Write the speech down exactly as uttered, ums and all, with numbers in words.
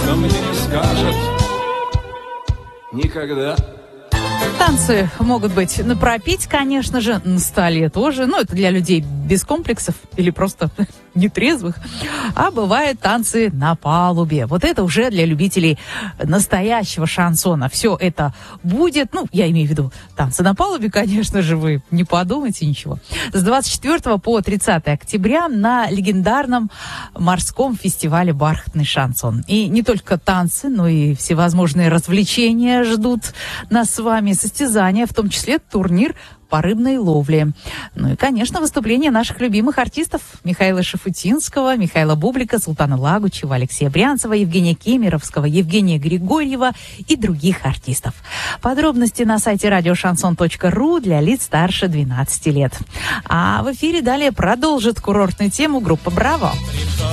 никто мне не скажет никогда. Танцы могут быть на пропить, конечно же, на столе тоже. Ну, это для людей без комплексов или просто нетрезвых. А бывают танцы на палубе. Вот это уже для любителей настоящего шансона. Все это будет, ну, я имею в виду танцы на палубе, конечно же, вы не подумайте ничего. С двадцать четвёртого по тридцатое октября на легендарном морском фестивале «Бархатный шансон». И не только танцы, но и всевозможные развлечения ждут нас с вами, состязания, в том числе турнир по рыбной ловле. Ну и, конечно, выступления наших любимых артистов Михаила Шафутинского, Михаила Бублика, Султана Лагучева, Алексея Брянцева, Евгения Кемеровского, Евгения Григорьева и других артистов. Подробности на сайте радиошансон точка ру для лиц старше двенадцати лет. А в эфире далее продолжит курортную тему группа «Браво».